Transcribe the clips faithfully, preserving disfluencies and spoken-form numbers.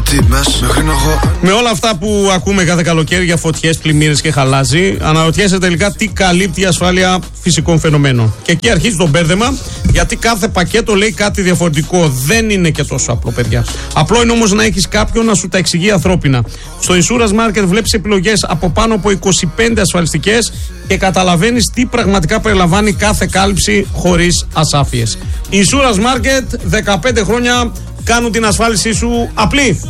Με όλα αυτά που ακούμε κάθε καλοκαίρι για φωτιές, πλημμύρες και χαλάζι, αναρωτιέσαι τελικά τι καλύπτει η ασφάλεια φυσικών φαινομένων. Και εκεί αρχίζει το μπέρδεμα, γιατί κάθε πακέτο λέει κάτι διαφορετικό. Δεν είναι και τόσο απλό, παιδιά. Απλό είναι όμως να έχεις κάποιον να σου τα εξηγεί ανθρώπινα. Στο Insurance Market βλέπεις επιλογές από πάνω από είκοσι πέντε ασφαλιστικές και καταλαβαίνεις τι πραγματικά περιλαμβάνει κάθε κάλυψη χωρίς ασάφειες. Insurance Market, δεκαπέντε χρόνια κάνουν την ασφάλισή σου απλή.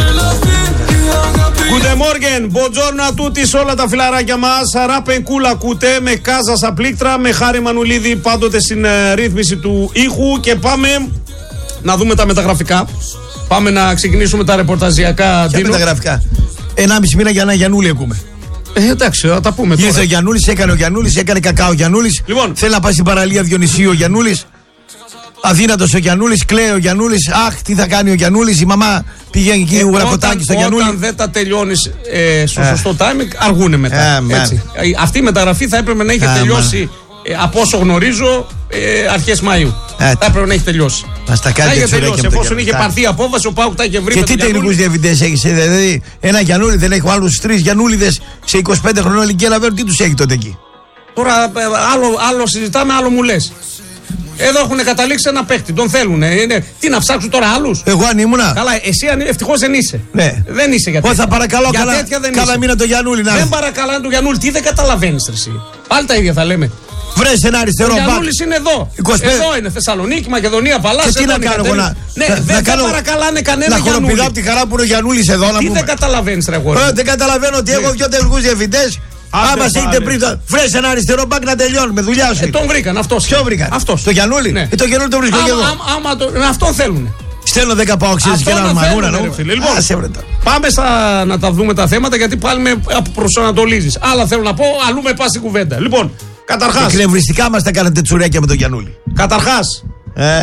Guten Morgen, buongiorno a tutti, σε όλα τα φιλαράκια μας. Ράπεν κούλα κουτέ με Κάζα στα πλήκτρα, με Χάρη Μανουλίδη πάντοτε στην uh, ρύθμιση του ήχου. Και πάμε να δούμε τα μεταγραφικά. Πάμε να ξεκινήσουμε τα ρεπορταζιακά. Ποια μεταγραφικά? Ενάμιση μήνα για ένα Γιαννούλη ακούμε. Ε, εντάξει, θα τα πούμε τώρα. Ήρθε ο Γιαννούλης, έκανε ο Γιαννούλης, έκανε κακάο ο Γιαννούλης. Λοιπόν. Θέλει να πάει στην παραλία Διονυσίου ο Γιαννούλης. Αδύνατος ο Γιαννούλης, κλαίει ο Γιαννούλης. Αχ, τι θα κάνει ο Γιαννούλης. Η μαμά πηγαίνει εκεί, ουρακοτάκι στο Γιαννούλη. Όταν δεν τα τελειώνεις ε, στο ε. σωστό timing, αργούνε μετά. Ε, έτσι. Αυτή η μεταγραφή θα έπρεπε να είχε ε, τελειώσει, ε, από όσο γνωρίζω, ε, αρχές Μαΐου. Ε, θα έπρεπε να έχει τελειώσει. Μας τα κάνει είχε τελειώσει. Εφόσον είχε πάρθει η απόφαση, ο Πάουκ τα είχε βρει. Και τι τεχνικούς διευθυντές έχεις? Δηλαδή, ένα Γιαννούλη δεν έχει, άλλους τρεις Γιαννούλιδες σε είκοσι πέντε χρονών ηλικία, να τι τους έχει τότε εκεί? Τώρα άλλο, άλλο συζητάμε, άλλο μου λες. Εδώ έχουν καταλήξει ένα παίχτη, τον θέλουν. Είναι... Τι να ψάξουν τώρα άλλους? Εγώ αν ήμουνα. Καλά, εσύ ευτυχώς δεν είσαι. Ναι. Δεν είσαι για τέτοια. Θα παρακαλώ για καλά, τέτοια δεν καλά μήνα το Γιαννούλη. Να... Δεν παρακαλάνε το Γιαννούλη, τι δεν καταλαβαίνεις εσύ? Πάλι τα ίδια θα λέμε. Βρες ένα αριστερό μπακ. Ο Γιαννούλης είναι εδώ. είκοσι πέντε. Εδώ είναι, Θεσσαλονίκη, Μακεδονία, Παλάσσια. Και τι να κάνω εγώ να. Ναι, να, δεν να κάνω, παρακαλάνε κανένα να Γιαννούλη. Να χοροπηδάω από τη χαρά που είναι ο Γιαννούλης εδώ. Τι δεν καταλαβαίνεις, ρε γόρι? Δεν καταλαβαίνω ότι έχω δύο τεχνικούς διευθυντές. Άμα έχετε πριν, βρες ένα αριστερό μπακ να τελειώνουμε. Δουλειά σου. Ε, τον βρήκαν αυτός. Ποιο βρήκαν? Αυτός. Το Γιαννούλη. Ναι. Ε, το Γιαννούλη το βρίσκω και εγώ. Άμα το. Αυτό θέλουν. Στέλνω δέκα παοξίδες και έναν μαγούρα. Λοιπόν, πάμε στα, να τα δούμε τα θέματα, γιατί πάλι με προσανατολίζεις. Άλλα θέλω να πω, αλλού με πας στην κουβέντα. Λοιπόν, καταρχάς. Εκνευριστικά μας τα κάνετε τσουρέκια με τον Γιαννούλη. Καταρχάς. Ε.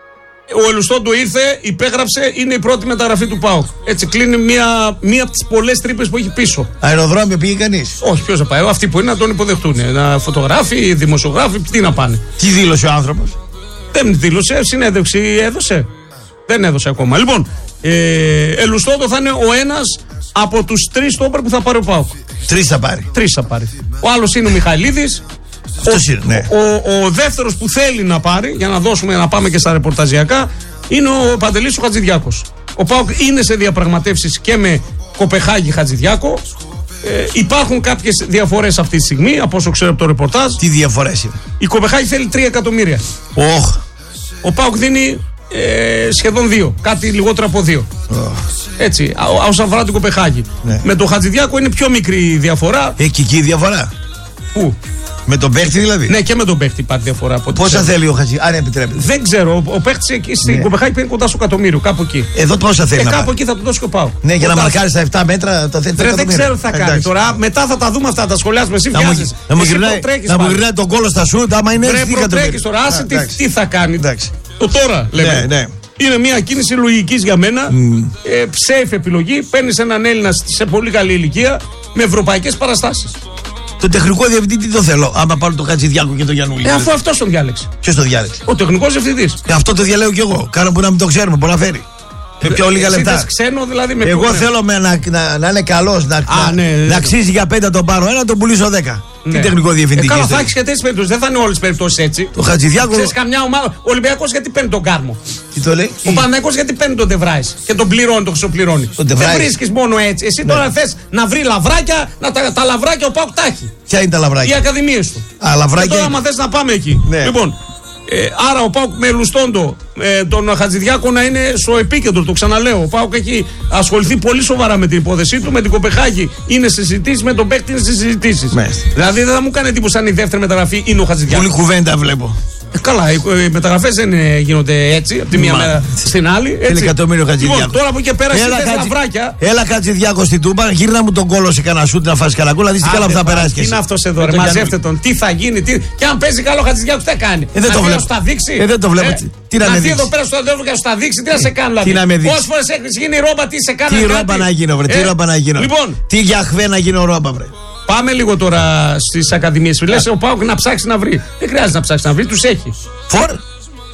Ο Ελουστόντου ήρθε, υπέγραψε, είναι η πρώτη μεταγραφή του ΠΑΟΚ. Έτσι κλείνει μία, μία από τις πολλές τρύπες που έχει πίσω. Αεροδρόμιο πήγε κανείς? Όχι, ποιος θα πάει? Αυτοί που είναι να τον υποδεχτούν. Να φωτογράφοι, δημοσιογράφοι, τι να πάνε. Τι δήλωσε ο άνθρωπος? Δεν δήλωσε, συνέντευξη έδωσε. Δεν έδωσε ακόμα. Λοιπόν, ε, Ελουστόντου θα είναι ο ένας από τους τρεις στόπερ που θα πάρει ο ΠΑΟΚ. Τρεις θα πάρει. Τρεις θα πάρει. Ο άλλος είναι ο Μιχαηλίδης. Ο, είναι, ναι. ο, ο, ο δεύτερος που θέλει να πάρει, για να δώσουμε να πάμε και στα ρεπορταζιακά, είναι ο Παντελής ο Χατζηδιάκος. Ο ΠΑΟΚ είναι σε διαπραγματεύσεις και με Κοπεχάγη Χατζηδιάκο. Ε, υπάρχουν κάποιες διαφορές αυτή τη στιγμή, από όσο ξέρω από το ρεπορτάζ. Τι διαφορές είναι? Η Κοπεχάγη θέλει τρία εκατομμύρια. Oh. Ο ΠΑΟΚ δίνει ε, σχεδόν δύο, κάτι λιγότερο από δύο. Oh. Έτσι, όσον αφορά την Κοπεχάγη. Ναι. Με τον Χατζηδιάκο είναι πιο μικρή διαφορά. Έχει εκεί διαφορά. Πού? Με τον παίχτη δηλαδή? Ναι, και με τον παίχτη υπάρχει διαφορά. Πόσα θέλει ο Χατζη, αν επιτρέπετε? Δεν ξέρω. Ο, ο παίχτη εκεί στην ναι. Κοπεχάγη παίρνει κοντά στο εκατομμύριο, κάπου εκεί. Εδώ πόσα θέλει? Ε, να κάπου πάρει. Εκεί θα του δώσει και ο ΠΑΟΚ. Ναι, για να μαρκάρει στα επτά μέτρα το θέλει. Δεν ξέρω τι θα κάνει. Εντάξει. Τώρα μετά θα τα δούμε αυτά, τα σχολιάσουμε. Εσύ να βιάζεις. Να μου γυρνάει τον κόλο στα σουτ, άμα είναι έτσι. Πρέπει τρέχει τώρα, άσε τι θα κάνει. Το τώρα λέμε. Είναι μια κίνηση λογική για μένα. Safe επιλογή. Παίρνει έναν Έλληνα σε πολύ καλή ηλικία με ευρωπαϊκές παραστάσεις. Το τεχνικό διευθυντή τι το θέλω, άμα πάρω τον Χατζηδιάκο και τον Γιαννούλη? Ε, αφού αυτός τον διάλεξε. Ποιος τον διάλεξε? Ο τεχνικός διευθυντής. Ε, αυτό το διαλέγω κι εγώ. Κάνω που να μην το ξέρουμε, μπορεί να φέρει. Με πιο λίγα λεπτά. Ξένο, δηλαδή, με εγώ θέλω με να, να, να είναι καλός, να, Α, να, ναι, να αξίζει για πέντε τον πάρω ένα, τον πουλήσω δέκα. Ναι. Τι τεχνικό διευθυντή? Ε, καλά, θα έχει και τέτοιες περιπτώσεις. Δεν θα είναι όλες τις περιπτώσεις έτσι. Το Χατζηδιάκο. Ξέρεις καμιά ομάδα. Ο Ολυμπιακός γιατί παίρνει τον Κάρμο? Τι το λέει? Ο Παναθηναϊκός γιατί παίρνει τον Ντεβράης και τον πληρώνει, τον χρυσοπληρώνει. Δεν βρίσκεις μόνο έτσι. Εσύ ναι. τώρα θες να βρει λαβράκια, να τα, τα λαβράκια ο ΠΑΟΚ τα έχει. Ποια είναι τα λαβράκια? Οι ακαδημίες του. Α, λαβράκια. Και τώρα, άμα θες να πάμε εκεί. Ναι. Λοιπόν, Ε, άρα ο ΠΑΟΚ με Λουστόντο, ε, τον Χατζηδιάκο να είναι στο επίκεντρο, το ξαναλέω. Ο ΠΑΟΚ έχει ασχοληθεί πολύ σοβαρά με την υπόθεσή του. Με την Κοπεχάγη είναι σε συζητήσεις, με τον παίκτη είναι σε συζητήσεις. Δηλαδή δεν θα μου κάνει εντύπωση αν η δεύτερη μεταγραφή είναι ο Χατζηδιάκος. Πολύ κουβέντα βλέπω. Ε, καλά, οι, οι μεταγραφές δεν ε, γίνονται έτσι, από τη μία μέρα στην άλλη. Ένα εκατομμύριο Χατζηδιάκο. Λοιπόν, τώρα που και πέρασε η χατζι... λαβράκια. Έλα Χατζηδιάκο στην Τούμπα, γύρνα μου τον κόλο σε κανένα σούτ να φας κανένα κόλλα, δεις τι καλά που θα περάσει και εσύ. Τι είναι αυτός εδώ, ρε, μαζεύτε τον, τι θα γίνει, τι... και αν παίζει καλό Χατζηδιάκο, τι θα κάνει. Ε, δεν το βλέπω. Δείξει. Ε, δεν το βλέπω. Ε, τι να με δείξει. εδώ πέρα στο αντέλφο και να στα δείξει, τι να σε κάνει. Τι να με δείξει. Πόσες φορές έχεις γίνει ρόμπα, τι σε κάνει. Τι ρόμπα να γίνω, βρε, τι ρόμπα να γίνω. Τι για χβέ να γίνω ρόμπα, βρε. Πάμε λίγο τώρα στις ακαδημίες. Λες ο ΠΑΟΚ να ψάξει να βρει. Δεν χρειάζεται να ψάξει να βρει, τους έχει. Φορ.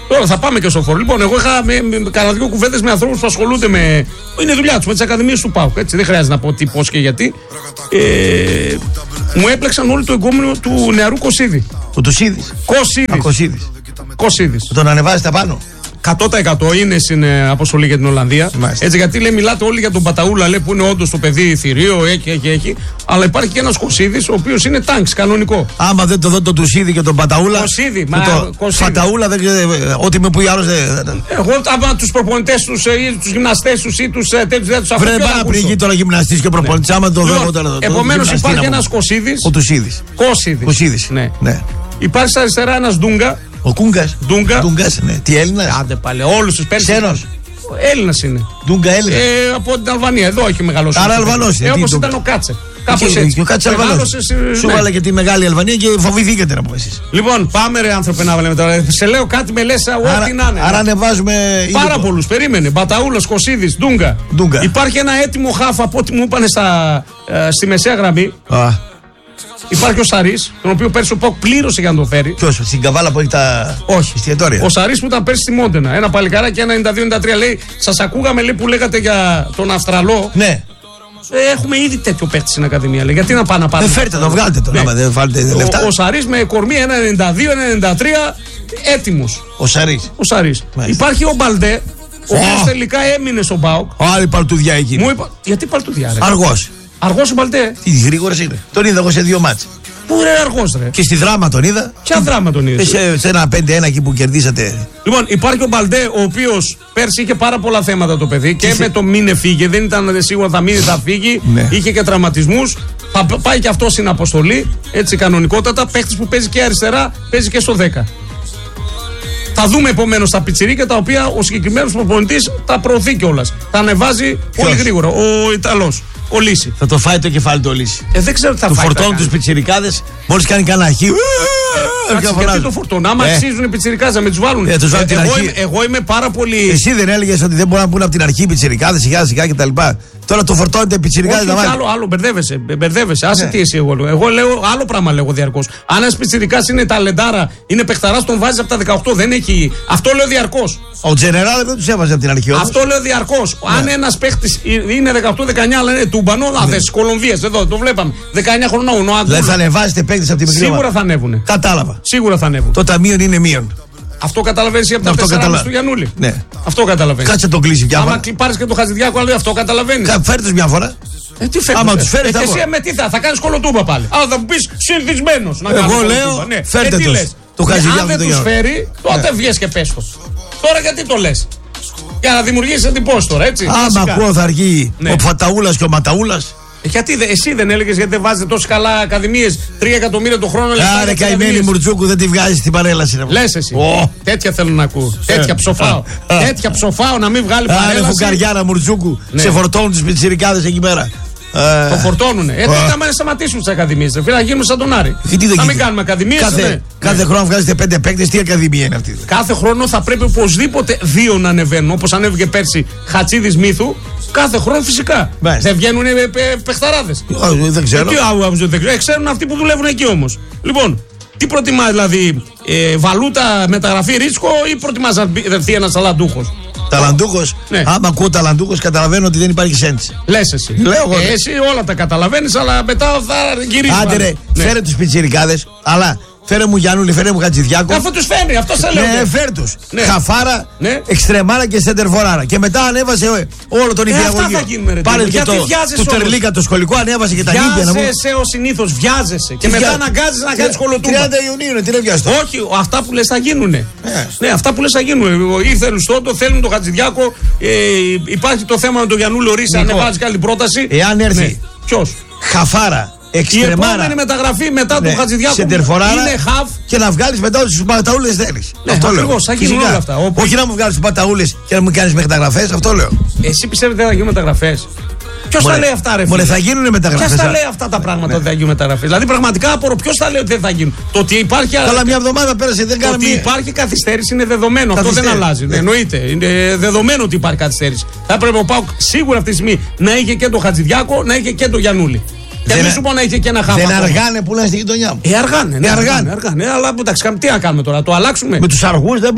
Τώρα θα πάμε και στο φόρ. Λοιπόν, εγώ είχα με, με, κάνα δύο κουβέντες με ανθρώπους που ασχολούνται με. Είναι δουλειά τους, με τις ακαδημίες του ΠΑΟΚ. Έτσι, δεν χρειάζεται να πω τι, πώς και γιατί. Ε, μου έπλεξαν όλοι το εγκόμενο του νεαρού Κωσίδη. Ο Τουσίδης. Κωσίδης. Κωσίδης. Τον ανεβάζετε απάνω. εκατό τοις εκατό είναι στην ε, αποστολή για την Ολλανδία. Μάλιστα. Έτσι, γιατί λέει, μιλάτε όλοι για τον Παταούλα, λέει, που είναι όντως το παιδί θηρίο, έχει, έχει, έχει. Αλλά υπάρχει και ένας Κωσίδης, ο οποίος είναι τάγκς, κανονικό. Άμα δεν το δω τον Τουσίδη και τον Παταούλα. Κωσίδη, μα το Κωσίδη. Παταούλα δεν ξέρω. Ό,τι με πει άλλο. Εγώ, άμα τους προπονητές τους ή τους γυμναστές τους ή τους τέτοιους δεν τους αφήνω. Βρε, πάνε πριν τώρα γυμναστής και προπονητής. Άμα το δω τώρα. Επομένως, υπάρχει ένας Κωσίδης. Ο Τουσίδης. Κωσίδης. Ναι. Υπάρχει στα αριστερά ένας Ντούγκα. Ο Κούγκας. Ντούγκα. Ντούγκας, ναι. Τι Έλληνας. Άντε πάλι, όλους τους παίρνει. Ξένος. Έλληνας είναι. Ντούγκα Έλληνα. Ε, από την Αλβανία, εδώ έχει μεγαλώσει. Άρα Αλβανός είναι. Ε, όπως ήταν ο Κάτσε. Κάπως έτσι. Και ο Κάτσε Αλβανός. Σου βάλε και τη μεγάλη Αλβανία και φοβηθήκατε να πω εσείς. Λοιπόν, πάμε ρε άνθρωπε να βάλουμε τώρα. Σε λέω κάτι με λες ό,τι να είναι. Άρα ανεβάζουμε. Πάρα πολλούς, περίμενε. Μπαταούλας, Κωσίδης, Ντούγκα. Υπάρχει ένα έτοιμο χάφ από ό,τι μου είπανε στη μεσαία γραμμή. Υπάρχει ο Σαρής, τον οποίο πέρσι ο ΠΑΟΚ πλήρωσε για να το φέρει. Ποιος, στην Καβάλα που έχει τα Όχι. εστιατόρια. Ο Σαρής που ήταν πέρσι στη Μόντενα. Ένα παλικάράκι, ένα ενενήντα δύο ενενήντα τρία λέει. Σας ακούγαμε λέει, που λέγατε για τον Αυστραλό. Ναι. Ε, έχουμε ήδη τέτοιο παίκτη στην Ακαδημία. Λέει. Γιατί να πάμε να πάρουμε. Δεν φέρτε, το βγάλετε τον. Ναι. Άμα δεν βάλετε λεφτά. Ο, ο Σαρής με κορμί ένα ενενήντα δύο ενενήντα τρία έτοιμος. Ο Σαρής. Ο Σαρής. Υπάρχει ο Μπαλντέ, ο οποίος τελικά έμεινε στον ΠΑΟΚ. Άλλη παλτουδιά εκεί. Μου είπα, γιατί παλτουδιά, ρε. Αργός. Αργός ο Μπαλντέ. Τι γρήγορος είναι. Τον είδα εγώ σε δύο μάτς. Πού ρε αργός ρε. Και στη Δράμα τον είδα. Ποια Δράμα τον είδα. Σε, σε ένα πέντε ένα εκεί που κερδίσατε. Λοιπόν, υπάρχει ο Μπαλντέ, ο οποίος πέρσι είχε πάρα πολλά θέματα το παιδί και, και με σε... το μήνε φύγε. Δεν ήταν σίγουρα θα μείνει, θα φύγει. Ναι. Είχε και τραυματισμούς. Θα πάει και αυτό στην αποστολή. Έτσι κανονικότατα. Παίχτης που παίζει και αριστερά, παίζει και στο δέκα. Θα δούμε επομένως τα πιτσιρίκια τα οποία ο συγκεκριμένος προπονητής τα προωθεί κιόλας. Τα ανεβάζει Ποιος? πολύ γρήγορα. Ο Ιταλός. Ο Λύση. Θα το φάει το κεφάλι του ο Λύση. Ε, δεν ξέρω τι θα του φάει. Του φορτώνουν τους πιτσιρικάδες. Μόλις κάνει κανένα αρχή. Γιατί το φορτώνουν. Άμα ε. αξίζουν οι πιτσιρικάδες να με τους βάλουν. Ε, τους ε, εγώ, είμαι, εγώ είμαι πάρα πολύ. Εσύ δεν έλεγες ότι δεν μπορούν να μπουν από την αρχή οι πιτσιρικάδες σιγά σιγά κτλ. Τώρα το φορτώνεται οι πιτσιρικάδες να βάλουν. Άλλο, άλλο, μπερδεύεσαι. μπερδεύεσαι. Άσε ναι. τι εσύ εγώ λέω. Εγώ λέω άλλο πράγμα λέγω διαρκώς. Αν ένας πιτσιρικάς είναι ταλεντάρα, είναι παιχταράς, τον βάζει από τα δεκαοκτώ. Δεν έχει. Αυτό λέω διαρκώς. Ο Τζενεράλ δεν τους έβαζε από την αρχή. Αυτό λέω διαρκώς. Ναι. Αν ένας παίχτης είναι δεκαοκτώ δεκαεννιά, αλλά είναι τούμπανο, ναι. αδες Κολομβίας, εδώ το βλέπαμε. δεκαεννιά χρονών. Δεν θα ανεβάζετε παίκτες από την μικρή. Σίγουρα θα ανέβουν. Κατάλαβα. Σίγουρα θα ανέβουν. Το ταμείο είναι μείον. Αυτό καταλαβαίνεις από τα τέσσερα καταλα... του Γιαννούλη. Ναι. Αυτό καταλαβαίνεις. Κάτσε το κλείσει μια φορά. Άμα πάρεις και το Χατζηδιάκο, αλλά αυτό καταλαβαίνεις. Φέρ' τους μια φορά. Ε, τι φέρνεις. Άμα τους φέρεις. Ε, εσύ με τι θα, θα κάνεις κολοτούμπα πάλι. Α, θα μου πεις συνηθισμένος να κάνεις. Εγώ λέω, ναι. φέρτε ε, τους. Το Χατζηδιάκο. Αν δεν τους φέρει, τότε βγες και πες το. Τώρα γιατί το λες. Για να δημιουργήσεις εντυπώσεις τώρα, έτσι. Άμα ακούω θα αργεί ο Παταούλας και ο Ματαούλας. Γιατί δε, εσύ δεν έλεγες γιατί δεν βάζετε τόσο καλά ακαδημίες, τρία εκατομμύρια το χρόνο. Άρε καημένη Μουρτσούκου, δεν τη βγάζει στην παρέλαση. Λες εσύ. Oh. Τέτοια θέλω να ακούω. Τέτοια ψοφάω. Τέτοια ψοφάω να μην βγάλει παρέλαση. Άρε φουκαριάνα Μουρτσούκου. Ναι. Σε φορτώνουν τους πιτσιρικάδες εκεί πέρα. Το φορτώνουνε. Ε, τότε άμα σταματήσουν τις ακαδημίες. Φίλε, να γίνουμε σαν τον Άρη. Να μην κάνουμε ακαδημίες. Κάθε, κάθε χρόνο βγάζετε πέντε παίκτες, τι ακαδημία είναι αυτή. Κάθε χρόνο θα πρέπει οπωσδήποτε δύο να ανεβαίνουν. Όπως ανέβηκε πέρσι Χατσίδης Μύθου. Κάθε χρόνο φυσικά. Μάλιστα. Δεν βγαίνουν παιχταράδες. Δεν ξέρω. Ε, ξέρουν αυτοί που δουλεύουν εκεί όμως. Λοιπόν, τι προτιμά δηλαδή, ε, βαλούτα, μεταγραφή, ρίσκο ή προτιμάς να δει ένας ταλαντούχος. Ταλαντούχος, ναι. άμα ακούω ταλαντούχος, καταλαβαίνω ότι δεν υπάρχει σέντς. Λες εσύ. Λέω εγώ. Ε, εσύ όλα τα καταλαβαίνεις, αλλά μετά θα γυρίσεις. Άντε ρε, ναι. φέρε τους πιτσιρικάδες, αλλά φέρε μου Γιαννούλη, φέρε μου Χατζηδιάκο. Αφού τους φέρνει, αυτό σε λέω. Ναι, φέρ τους. Ναι. Χαφάρα, ναι. εξτρεμάρα και σεντερφοράρα. Και μετά ανέβασε όλο τον υπηαγωγείο. Ε, αυτά θα γίνουμε ρε. Πάλι και το, του Τερλίκα το σχολικό ανέβασε και τα νύχια. Βιάζεσαι ως συνήθως, βιάζεσαι. Και μετά αναγκάζεις να κάνεις σχολοτούμπα. τριάντα Ιουνίου, τι είναι βιαστό. Όχι, αυτά που λες θα γίνουνε. Ναι, αυτά που λες θα γίνουν. Ήρθε Λουστότο, θέλουν τον Χατζηδιάκο. Υπάρχει το θέμα με τον Γιαννούλη Ορίσα, ανεβάζει καλή πρόταση. Εάν έρθει. Ποιος. Χαφάρα. Εξτρεμάρα. Η επόμενη μεταγραφή μετά ναι. τον Χατζηδιάκο είναι χαφ. Και να βγάλεις μετά τους παταούλες θέλεις. Ναι, αυτό λέω. Θα γίνουν όλα αυτά. Όπου... Όχι να μου βγάλεις τους παταούλες και να μου κάνεις μεταγραφές, αυτό λέω. Εσύ πιστεύετε δεν θα γίνουν μεταγραφές. Ποιος θα λέει αυτά, ρε φίλε. Μωρέ, θα γίνουν μεταγραφές. Ποιος θα λέει αυτά τα πράγματα ότι θα γίνουν μεταγραφές. Δηλαδή, πραγματικά απορώ ποιος θα λέει ότι δεν θα γίνουν. Το ότι υπάρχει. Καλά, μια εβδομάδα πέρασε, δεν κάναμε. Το ότι υπάρχει καθυστέρηση είναι δεδομένο. Αυτό δεν αλλάζει. Εννοείται. Είναι δεδομένο ότι υπάρχει καθυστέρηση. Θα έπρεπε ο ΠΑΟΚ σίγουρα αυτή τη στιγμή να είχε και τον Χατζηδιάκο, να είχε και τον Γιαννούλη. Και δεν σου πω να είχε και ένα χάμα. Δεν αργάνε που λένε στη γειτονιά μου. Ε, αργάνε. Ναι, αργάνε. αργάνε. Αλλά εντάξει, τι να κάνουμε τώρα, το αλλάξουμε. Με τους αργούς δεν μπορώ.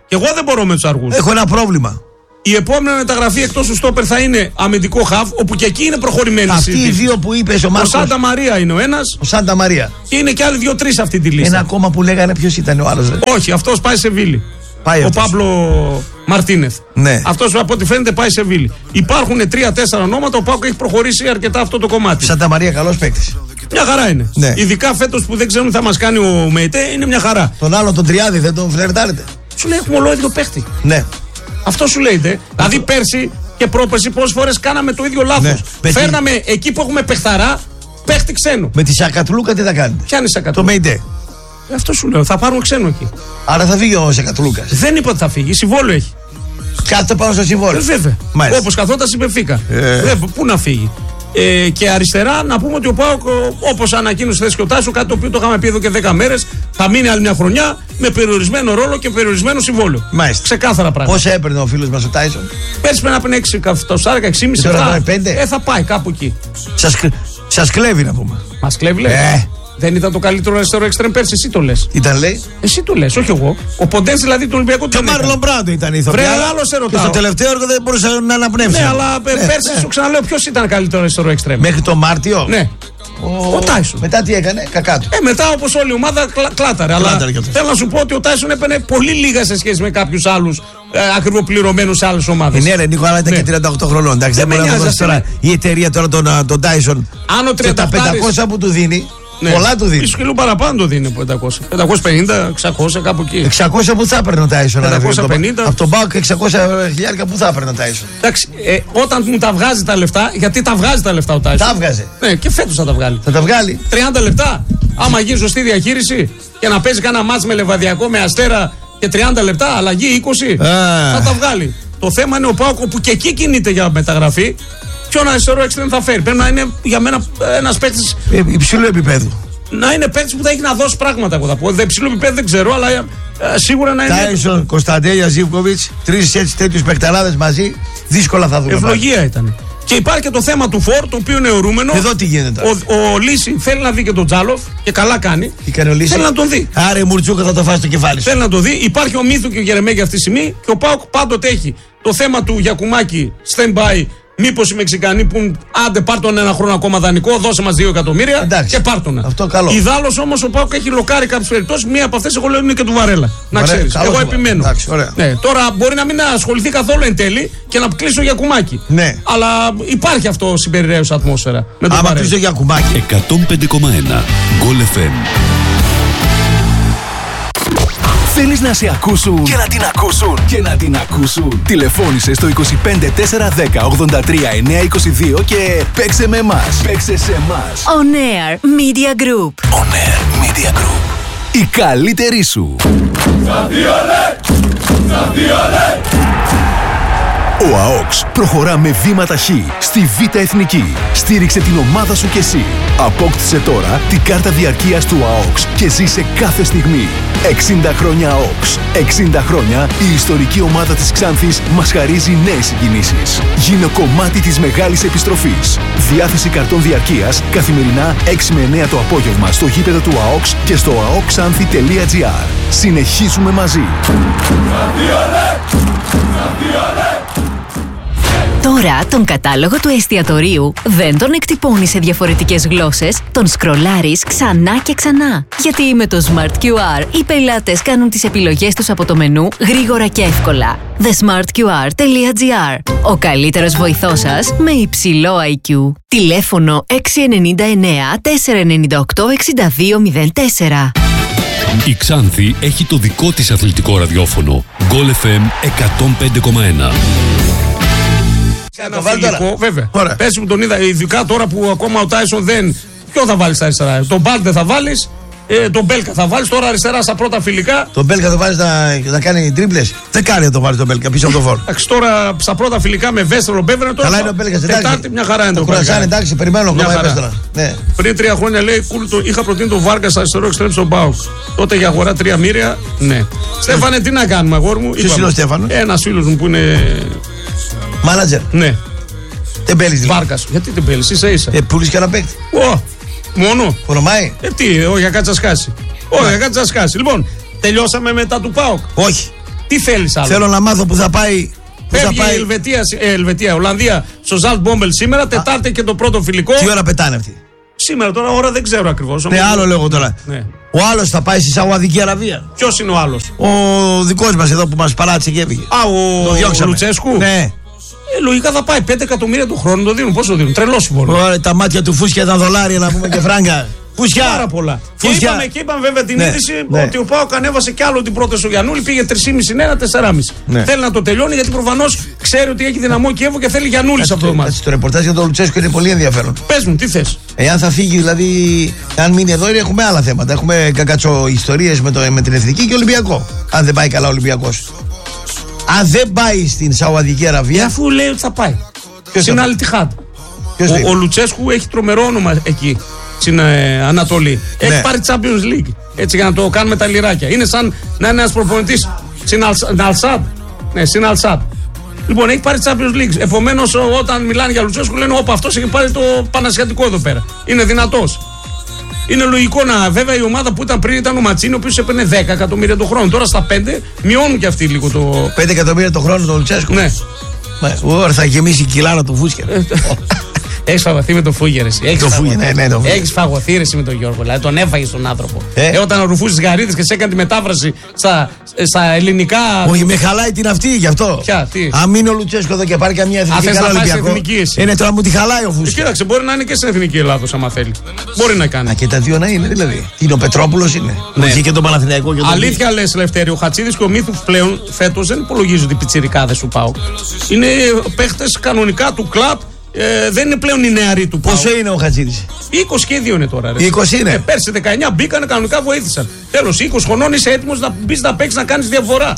Και εγώ δεν μπορώ με τους αργούς. Έχω ένα πρόβλημα. Η επόμενη μεταγραφή εκτός του στόπερ θα είναι αμυντικό χαβ, όπου και εκεί είναι προχωρημένη. Αυτοί οι δύο που είπες ο Μάρκος. Ο Σάντα Μαρία είναι ο ένας. Ο Σάντα Μαρία. Και είναι και άλλοι δύο-τρεις αυτή τη λίστα. Ένα ακόμα που λέγανε ποιος ήταν ο άλλος. Όχι, αυτός πάει σε Βίλη. Πάει ο αυτός. Παύλο Μαρτίνεθ. Ναι. Αυτός από ό,τι φαίνεται πάει σε Βίλη. Υπάρχουν τρία-τέσσερα ονόματα. Ο ΠΑΟΚ έχει προχωρήσει αρκετά αυτό το κομμάτι. Σάντα Μαρία, καλός παίκτης. Μια χαρά είναι. Ναι. Ειδικά φέτος που δεν ξέρουν τι θα μας κάνει ο ΜΕΙΤΕ, είναι μια χαρά. Τον άλλο τον Τριάδη δεν τον φλερτάρετε. Σου λέει έχουμε ολόιδιο παίχτη. Ναι. Αυτό σου λέγεται. Δηλαδή πέρσι και πρόπερσι πόσες φορές κάναμε το ίδιο λάθος. Ναι. Φέρναμε εκεί που έχουμε παιχταρά παίχτη ξένο. Με τη Σακατλούκα τι θα κάνετε. Ποια είναι η Σακατλούκα? Το ΜΕΙΤΕ. Αυτό σου λέω. Θα πάρουμε ξένο εκεί. Άρα θα φύγει ο Σακατλούκας. Δεν είπα ότι θα φύγει. Συμβόλαιο έχει. Κάτσε πάνω στο συμβόλαιο. Ε, βέβαια. Όπως καθόταν στην Μπενφίκα. Ε. Ε, πού να φύγει. Ε, και αριστερά να πούμε ότι ο ΠΑΟΚ, όπως ανακοίνωσε θέση και ο Τάσο, κάτι το οποίο το είχαμε πει εδώ και δέκα μέρες, θα μείνει άλλη μια χρονιά με περιορισμένο ρόλο και περιορισμένο συμβόλαιο. Μάλιστα. Ξεκάθαρα πράγματα. Πόσα έπαιρνε ο φίλος μας ο Τάισον? Πέρσι πρέπει να πει έξι εκατοστάρικα, έξι κόμμα πέντε. Τώρα πάει πέντε. Ε, θα πάει κάπου εκεί. Σας, σας κλέβει να πούμε. Μας κλέβει, λέει. Ε. Δεν ήταν το καλύτερο αριστερό εξτρέμ πέρσι, εσύ το λες. Ήταν λέει. Εσύ το λες, όχι εγώ. Ο Ποντένς δηλαδή του Ολυμπιακού Και ο Μάρλον Μπράντο ήταν η ηθοποιία. Βρε, άλλο σε ρωτάω. Και στο τελευταίο έργο δεν μπορούσε να αναπνεύσει. Ναι, αλλά ναι, πέρσι ναι. σου ξαναλέω ποιος ήταν καλύτερο αριστερό εξτρέμ. Μέχρι το Μάρτιο. Ναι. Ο, ο Τάισον. Μετά τι έκανε, κακά του. Ε, μετά όπως όλη η ομάδα κλα, κλάταρε. Αλλά Κλάταρε κι αυτός. θέλω να σου πω ότι ο Τάισον έπαιρνε πολύ λίγα σε σχέση με κάποιους άλλους ε, ακριβοπληρωμένους σε άλλες ομάδες. Ναι, ρε Νίκο, αλλά ήταν Ναι. και τριάντα οκτώ χρονών. Εντάξει, δεν Δεν μπορεί με να νοιάζει, δώσει τώρα η εταιρεία τώρα τον, τον Τάισον. Αν ο Και τα πεντακόσια που του δίνει, Ναι. πολλά του δίνει. Ίσως και λίγο παραπάνω το δίνει από πεντακόσια. πεντακόσια πενήντα, εξακόσια κάπου εκεί. εξακόσια που θα έπαιρνε ο Τάισον. πεντακόσια πενήντα. Από τον Μπάουκ εξακόσια χιλιάρικα που θα έπαιρνε ο Τάισον. Εντάξει, ε, όταν μου τα βγάζει τα λεφτά, γιατί τα βγάζει τα λεφτά ο Τάισον. Τα βγάζε. Ναι, και φέτος θα τα βγάλει. Θα τα βγάλει. τριάντα λεπτά. Άμα γίνει σωστή διαχείριση και να παίζει κανένα μάτς με Λεβαδιακό, με Αστέρα και τριάντα λεπτά, αλλαγή είκοσι, θα τα βγάλει. Το θέμα είναι ο ΠΑΟΚ που και εκεί κινείται για μεταγραφή. Ποιον αριστερό εξτρέμ θα φέρει. Πρέπει να είναι για μένα ένας παίκτης. Ε, υψηλού επίπεδου. Να είναι παίκτης που θα έχει να δώσει πράγματα. Εγώ θα πω. Δεν ψηλό επίπεδο δεν ξέρω, αλλά ε, σίγουρα να είναι. Τάισον, Κωνσταντέλια, Ζίβκοβιτς, τρεις έτσι τέτοιους παικταράδες μαζί, δύσκολα θα δούμε. Ευλογία ήταν. Και υπάρχει και το θέμα του Φορ, το οποίο είναι ορούμενο. Εδώ τι γίνεται τώρα. Ο, ο Λύση θέλει να δει και τον Τζάλοφ και καλά κάνει. Τι κάνει ο Λύση? Θέλει να τον δει. Άρα η Μουρτσούκα θα το φάει στο κεφάλι σου. Θέλει να το δει. Υπάρχει ο Μύθου και ο Γερεμέγη αυτή τη στιγμή και ο Πάοκ πάντοτε έχει το θέμα του Γιακουμάκη stand-by. Μήπως οι Μεξικανοί που άντε πάρ' τον ένα χρόνο ακόμα δανεικό, δώσε μας δύο εκατομμύρια. Εντάξει. Και πάρ' τον. Αυτό καλό. Ιδάλλως όμως ο Πάοκ έχει λοκάρει κάποιες περιπτώσεις. Μία από αυτές εγώ λέω είναι και του Βαρέλα. Να Βαρέ, ξέρεις. καλός Εγώ του επιμένω. Εντάξει, ωραία. Ναι, τώρα μπορεί να μην ασχοληθεί καθόλου εν τέλει και να κλείσει ο Γιακουμάκη. Ναι. Αλλά υπάρχει αυτό συμπεριραίωση ατμόσφαιρα με τον Άμα Βαρέλα. κλείσει ο Γιακουμάκη. εκατόν πέντε κόμμα ένα Γκολ εφ εμ. Θέλεις να σε ακούσουν και να την ακούσουν και να την ακούσουν. Τηλεφώνησε στο είκοσι πέντε τέσσερα δέκα ογδόντα τρία εννιακόσια είκοσι δύο και παίξε με εμάς. Παίξε σε εμάς. On Air Media Group. On Air Media Group. Η καλύτερη σου. Ο ΑΟΚΣ προχωρά με βήμα ταχύ στη Β' Εθνική. Στήριξε την ομάδα σου κι εσύ. Απόκτησε τώρα την κάρτα διαρκείας του ΑΟΚΣ και ζήσε κάθε στιγμή. εξήντα χρόνια ΑΟΚΣ. εξήντα χρόνια η ιστορική ομάδα της Ξάνθης μας χαρίζει νέες συγκινήσεις. Γίνε κομμάτι της μεγάλης επιστροφής. Διάθεση καρτών διαρκείας καθημερινά έξι με εννέα το απόγευμα στο γήπεδο του ΑΟΚΣ και στο αοκσάνθη τελεία τζι άρ. Συνεχίζουμε μαζί. Τώρα τον κατάλογο του εστιατορίου δεν τον εκτυπώνεις σε διαφορετικές γλώσσες, τον σκρολάρεις ξανά και ξανά. Γιατί με το Smart κιου αρ οι πελάτες κάνουν τις επιλογές τους από το μενού γρήγορα και εύκολα. the smart q r τελεία g r. Ο καλύτερος βοηθός σας με υψηλό άι κιου. Τηλέφωνο έξι εννιά εννιά τέσσερα εννιά οκτώ έξι δύο μηδέν τέσσερα. Η Ξάνθη έχει το δικό της αθλητικό ραδιόφωνο. Γκολ εφ εμ εκατόν πέντε κόμμα ένα. Ένα το βάλει φιλικό, τώρα. βέβαια. Ωραία. Πες που τον είδα, ειδικά τώρα που ακόμα ο Τάισον δεν. Ποιο θα βάλει στα αριστερά, τον Μπάλτε θα βάλει, ε, τον Μπέλκα θα βάλει τώρα αριστερά στα πρώτα φιλικά. Τον Μπέλκα το βάζει να, να κάνει τρίπλες. Δεν κάνει να το βάλει τον Μπέλκα πίσω από το φόρ. Εντάξει, τώρα στα πρώτα φιλικά με Βέστρο Μπέβρε. Καλά είναι ο Μπέλκας, εντάξει. Τετάρτη, μια χαρά είναι Το το κουρασάν, παλικάρι. εντάξει, περιμένω Μια ακόμα χαρά. επέστρα. Ναι. Πριν τρία χρόνια λέει κουλ, το, είχα προτείνει τον Βάρκα αριστερό εξτρέμ στον Πάοκ. Τότε για αγορά τρία μοίρια, ναι. Στέφανε, τι να κάνουμε, αγόρι μου. Ποιος είναι ο Στέφανο? Ένα φίλο μου που είναι. Μάνατζερ. Ναι, Δεν πέλει δηλαδή. Βάρκα. Γιατί δεν πέλει, ίσα ίσα. Ε, πουλήσει και ένα παίκτη. Ω, μόνο. Ονομάει. Ε, τι, όχι, για κάτσα σκάσει. Όχι, για κάτσα σκάσει. Λοιπόν, τελειώσαμε μετά του ΠΑΟΚ. Όχι. Τι θέλεις άλλο? Θέλω να μάθω που θα πάει. Που Φεύγει θα πάει... η Ελβετία, ε, Ελβετία, Ολλανδία στο Ζαλτμπόμπελ σήμερα, Τετάρτη και το πρώτο φιλικό. Τι ώρα πετάνε αυτοί? Σήμερα τώρα, ώρα δεν ξέρω ακριβώς. Ναι, άλλο λέγω τώρα. Ναι. Ο άλλος θα πάει στη Σαουδική Αραβία. Ποιος είναι ο άλλος? Ο δικός μας εδώ που μας παράτησε και έφυγε. Α, ο, ο Λουτσέσκου. Ναι. Ε, λογικά θα πάει πέντε εκατομμύρια του χρόνου, το δίνουν. Πόσο το δίνουν? Τρελός μόνο. Ωραία, τα μάτια του φούσκια ήταν δολάρια να πούμε και φράγκα. Φούσια. Πάρα πολλά. Και Φούσια. είπαμε, και είπαμε βέβαια την Ναι, είδηση ναι. ότι ο ΠΑΟΚ ανέβασε κι άλλο την πρόταση στο Γιαννούλη, πήγε τρία κόμμα πέντε ένα, τέσσερα κόμμα πέντε. Ναι. Θέλει να το τελειώνει γιατί προφανώς ξέρει ότι έχει δυναμό Κιέβο και θέλει Γιαννούλη σε αυτό το μάτι. Το ρεπορτάζ για τον Λουτσέσκο είναι πολύ ενδιαφέρον. Πες μου, τι θες? Εάν θα φύγει, δηλαδή, αν μείνει εδώ, έχουμε άλλα θέματα. Έχουμε κακατσο ιστορίες με, το, με την Εθνική και Ολυμπιακό. Αν δεν πάει καλά ο Ολυμπιακός. Αν δεν πάει στην Σαουδική Αραβία. Ε, αφού λέει ότι θα πάει. Ποιος Στην θα Αλ Ιттιχάντ. Ποιος Ο, λέει? ο Λουτσέσκου έχει τρομερό όνομα εκεί στην ε, Ανατολή. Ναι. Έχει πάρει Champions League. Έτσι για να το κάνουμε τα λιράκια. Είναι σαν να είναι ένας προπονητής στην Αλσάντ. Ναι, στην Αλσάντ. Λοιπόν, έχει πάρει Champions League. Επομένως, όταν μιλάνε για Λουτσέσκου, λένε: Όπα, αυτός έχει πάρει το Πανασιατικό εδώ πέρα. Είναι δυνατός. Είναι λογικό να. Βέβαια, η ομάδα που ήταν πριν ήταν ο Ματσίνη, ο οποίος έπαιρνε δέκα εκατομμύρια το χρόνο. Τώρα στα πέντε μειώνουν και αυτοί λίγο το. πέντε εκατομμύρια το χρόνο τον Λουτσέσκο. Ναι. Ωραία, θα γεμίσει η κοιλάρα του φούσκια. Έχεις φαγωθεί με το Φούγερ εσύ. Έχεις Το Φούγερ, ναι, ναι, το Φούγερ. Έχεις φαγωθεί ρε εσύ με τον Γιώργο. Δηλαδή τον έφαγες τον άνθρωπο. Ε. Ε, όταν ρουφούσες γαρίδες και σε έκανε τη μετάφραση στα, στα ελληνικά. Όχι, με χαλάει την αυτή γι' αυτό. Ποια, τι? Αν μείνει ο Λουτσέσκο εδώ και πάρει καμιά εθνική θες καλά να πάει σε Ολυμπιακό. εθνική εσύ? Είναι τώρα μου τη χαλάει ο Ε, φούσκια. κοίταξε, μπορεί να είναι και στην εθνική Ελλάδος άμα θέλει. Μπορεί να κάνει. Α, και τα δύο να είναι δηλαδή. Τι είναι ο Πετρόπουλος είναι. Ναι. Όχι και τον Παναθηναϊκό και τον. Αλήθεια λες, Λευτέρη, ο Χατσίδης και ο Μύθου πλέον φέτος δεν υπολογίζονται οι πιτσιρικάδες του ΠΑΟΚ. Είναι παίχτες κανονικά του κλαμπ. Ε, δεν είναι πλέον οι νεαροί του ΠΑΟΚ. Πόσο είναι ο Χατζίδης? είκοσι και δύο είναι τώρα. Ρε. είκοσι είναι. Ε, πέρσι δεκαεννιά μπήκανε κανονικά, βοήθησαν. Τέλος, είκοσι χρονών είσαι έτοιμος να μπεις να παίξεις να κάνεις διαφορά.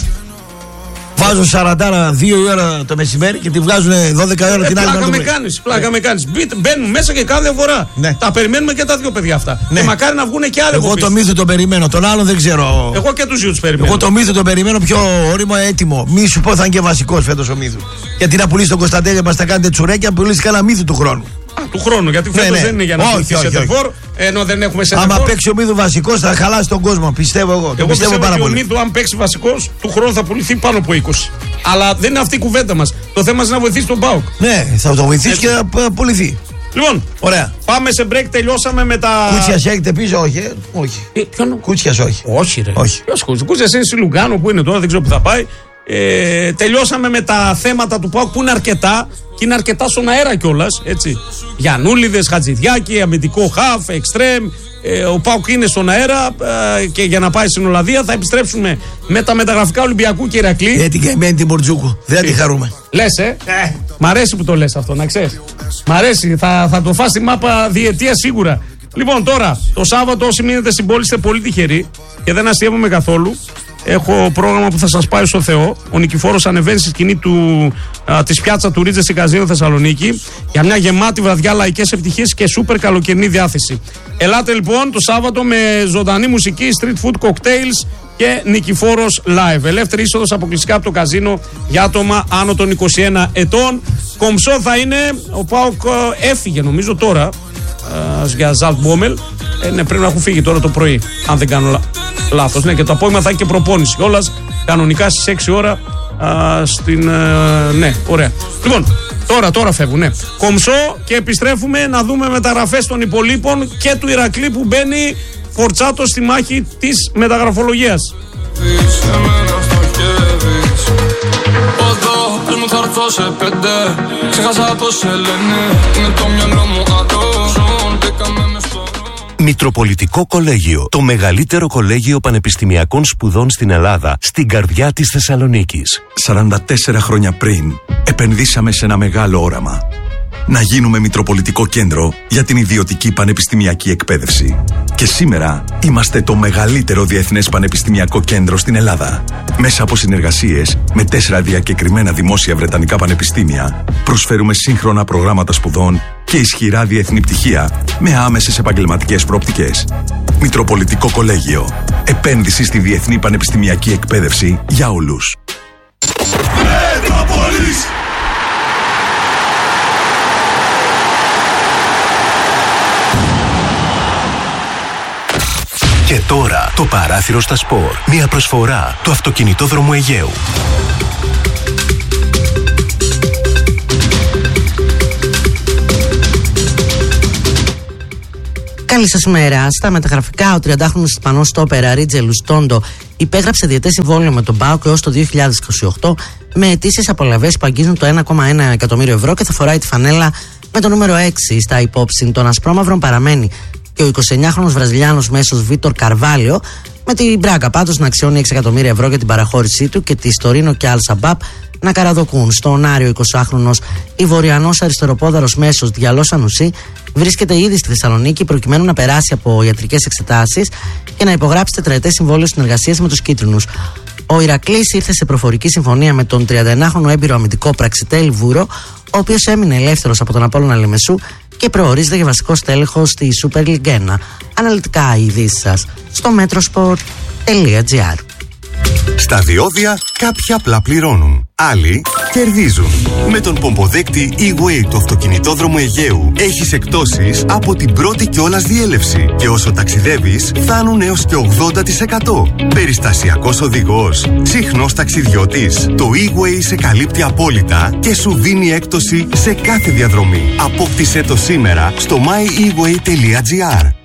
Βάζω σαράντα δύο η ώρα το μεσημέρι και τη βγάζουν δώδεκα η ώρα Ε, την άλλη πλάκα μέρα το με πρωί. κάνεις, πλάκα με κάνεις. Μπείτε- Μπαίνουν μέσα και κάνουν διαφορά. Ναι. Τα περιμένουμε και τα δύο παιδιά αυτά. Ναι. Και μακάρι να βγουν και άλλοι. Εγώ από το πίσω. Μύθο τον περιμένω, τον άλλον δεν ξέρω. Εγώ και τους δύο τους περιμένω. Εγώ το Μύθο τον περιμένω πιο όριμο, έτοιμο. Μη σου πω θα είναι και βασικός φέτος ο Μύθου. Γιατί να πουλήσει τον Κωνσταντέλια μας τα κάνετε τσουρέκια, πουλήσει κανένα Μύθου του χρόνου. Α, του χρόνου, γιατί φέτος ναι. δεν είναι για να Όχι, πουληθεί όχι, όχι. σεντερφόρ, ενώ δεν έχουμε Άμα σεντερφόρ. παίξει ο Μύθου βασικός θα χαλάσει τον κόσμο. Πιστεύω εγώ. Το Εγώ πιστεύω πιστεύω πάρα ότι ο πολύ. Μύθου, αν παίξει βασικός, του χρόνου θα πουληθεί πάνω από είκοσι. Αλλά δεν είναι αυτή η κουβέντα μας. Το θέμα είναι να βοηθήσει τον ΠΑΟΚ. Ναι, θα το βοηθήσει και θα π- πουληθεί. Λοιπόν, Ωραία. πάμε σε break, τελειώσαμε με τα. Κούτσιας έχετε πίσω, όχι. ε? Όχι. Ε, ποιον? Κούτσιας όχι. Όχι, ρε. Όχι. Ποιος Κούτσιας? Κούτσιας είναι στη Λουγκάνο που είναι τώρα, δεν ξέρω που θα πάει. Ε, τελειώσαμε με τα θέματα του ΠΑΟΚ που είναι αρκετά και είναι αρκετά στον αέρα κιόλας. Γιαννούλιδες, Χατζηδιάκη, αμυντικό χαφ, εξτρέμ. Ε, ο ΠΑΟΚ είναι στον αέρα ε, και για να πάει στην Ολλανδία θα επιστρέψουμε με τα μεταγραφικά Ολυμπιακού και Ηρακλή. Ε, την καημένη την Μπορτζούκου. Δεν τη χαρούμε. Λες, ε. Ε. Μ' αρέσει που το λες αυτό, να ξέρεις. Μ' αρέσει, θα, θα το φας στη μάπα διετία σίγουρα. Λοιπόν, τώρα, το Σάββατο όσοι μείνετε στην πόλη είστε πολύ τυχεροί και δεν αστείευομαι καθόλου. Έχω πρόγραμμα που θα σας πάει στο Θεό. Ο Νικηφόρος ανεβαίνει στη σκηνή του, α, της πιάτσα του Ρίτζε στην Καζίνο Θεσσαλονίκη για μια γεμάτη βραδιά λαϊκές ευτυχίες και σούπερ καλοκαιρινή διάθεση. Ελάτε λοιπόν το Σάββατο με ζωντανή μουσική, street food, cocktails και Νικηφόρος live. Ελεύθερη είσοδος αποκλειστικά από το καζίνο για άτομα άνω των είκοσι ένα ετών. Κομψό θα είναι, ο ΠΑΟΚ ε, έφυγε νομίζω τώρα ε, για Ζαλτμπόμπελ. Ε, ναι, πρέπει να έχουν φύγει τώρα το πρωί, αν δεν κάνω λα... λάθος. Ναι, και το απόγευμα θα έχει και προπόνηση κιόλας, κανονικά στις έξι ώρα α, στην... Ε, ναι, ωραία. Λοιπόν, τώρα, τώρα φεύγουν, ναι. Κομψό και επιστρέφουμε να δούμε μεταγραφές των υπολείπων και του Ηρακλή που μπαίνει φορτσάτο στη μάχη της μεταγραφολογίας. Μητροπολιτικό Κολέγιο, το μεγαλύτερο κολέγιο πανεπιστημιακών σπουδών στην Ελλάδα, στην καρδιά της Θεσσαλονίκης. σαράντα τέσσερα χρόνια πριν, επενδύσαμε σε ένα μεγάλο όραμα. Να γίνουμε Μητροπολιτικό Κέντρο για την ιδιωτική πανεπιστημιακή εκπαίδευση. Και σήμερα είμαστε το μεγαλύτερο διεθνές πανεπιστημιακό κέντρο στην Ελλάδα. Μέσα από συνεργασίες με τέσσερα διακεκριμένα δημόσια βρετανικά πανεπιστήμια, προσφέρουμε σύγχρονα προγράμματα σπουδών και ισχυρά διεθνή πτυχία με άμεσες επαγγελματικές προοπτικές. Μητροπολιτικό Κολέγιο. Επένδυση στη διεθνή πανεπιστημιακή εκπαίδευση για όλους. Και τώρα Το παράθυρο στα σπορ. Μια προσφορά του Αυτοκινητόδρομου Αιγαίου. Καλή σας ημέρα. Στα μεταγραφικά, ο τριαντάχρονος Ισπανός στόπερ Αρίτζε Λουστόντο υπέγραψε διετές συμβόλαιο με τον ΠΑΟΚ έως το δύο χιλιάδες είκοσι οκτώ με αιτήσεις απολαβές που αγγίζουν το ένα κόμμα ένα εκατομμύριο ευρώ και θα φοράει τη φανέλα με το νούμερο έξι. Στα υπόψη των ασπρόμαυρων παραμένει και ο εικοσιεννιάχρονος Βραζιλιάνος μέσος Βίτορ Καρβάλιο, με την Μπράγκα πάντως να αξιώνει έξι εκατομμύρια ευρώ για την παραχώρησή του και τη Τωρίνο και Αλ Σαμπάπ να καραδοκούν. Στον Άριο εικοσάχρονος Ιβοριανός αριστεροπόδαρος μέσος Διαλό Σανουσί βρίσκεται ήδη στη Θεσσαλονίκη προκειμένου να περάσει από ιατρικές εξετάσεις και να υπογράψει τετραετές συμβόλαιο συνεργασίας με τους κίτρινους. Ο Ηρακλής ήρθε σε προφορική συμφωνία με τον τριανταεννιάχρονο έμπειρο αμυντικό Πραξιτέλ Βούρο, ο οποίος έμεινε ελεύθερος από τον Απόλλωνα Λεμεσού και προορίζεται για βασικό στέλεχος στη Super League ένα. Αναλυτικά οι ειδήσεις σας στο metrosport τελεία gr. Στα διόδια κάποιοι απλά πληρώνουν, άλλοι κερδίζουν. Με τον πομποδέκτη E-Way του Αυτοκινητόδρομου Αιγαίου έχεις εκπτώσεις από την πρώτη κιόλας διέλευση και όσο ταξιδεύεις φτάνουν έως και ογδόντα τοις εκατό. Περιστασιακός οδηγός, συχνός ταξιδιώτης. Το E-Way σε καλύπτει απόλυτα και σου δίνει έκπτωση σε κάθε διαδρομή. Απόκτησέ το σήμερα στο my e way τελεία gr.